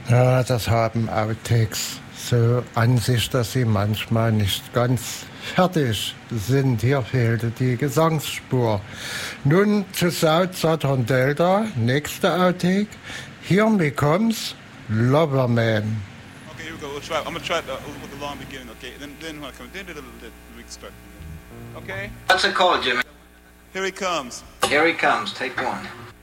Ja, das haben Outtakes so an sich, dass sie manchmal nicht ganz fertig sind. Hier fehlte die Gesangsspur. Nun zu South Southern Delta, nächste Outtake. Here me comes Loverman. Okay, here we go. I'm gonna try it with the long beginning. Okay, then when I come, then we can start. Okay. What's it called, Jimmy? Here he comes. Here he comes. Take one.